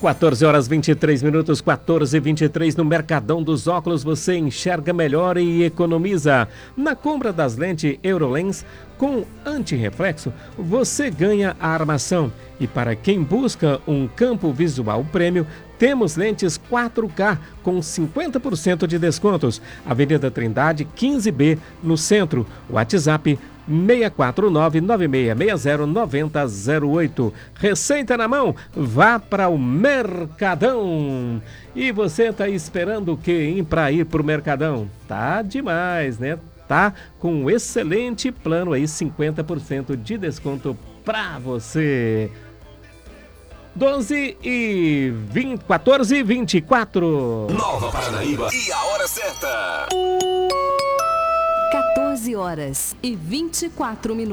14 horas 23 minutos, 14h23 no Mercadão dos Óculos, você enxerga melhor e economiza. Na compra das lentes Eurolens com antirreflexo, você ganha a armação. E para quem busca um campo visual prêmio, temos lentes 4K com 50% de descontos. Avenida Trindade, 15B, no centro. WhatsApp 649-9660-9008. Receita na mão, vá para o Mercadão. E você tá esperando o quê, hein, para ir pro Mercadão? Tá demais, né? Tá com um excelente plano aí, 50% de desconto para você. 14h24. Nova Paranaíba e a hora certa. 14 horas e 24 minutos.